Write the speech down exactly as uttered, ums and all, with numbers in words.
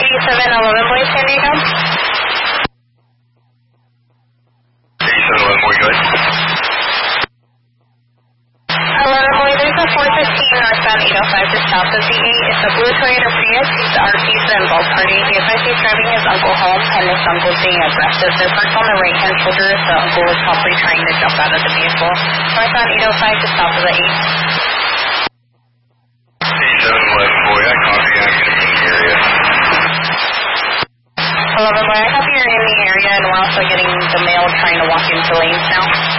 eighty-seven eleven Boy, San Diego. eighty-seven eleven Boy, go ahead. eleven Boy, there's a four fifteen northbound eight oh five just south of the eight. It's a blue Toyota Prius. He's R P's and both parties. The advice he's driving his uncle home, and his uncle's being aggressive. They're parked on the right-hand shoulder. The uncle is probably trying to jump out of the vehicle. Northbound eight oh five just south of the eight. eighty-seven eleven Boy, I copy. I'm going to be in the area. eleven Boy, I copy you're in the area, and we're also getting the male trying to walk into lanes now.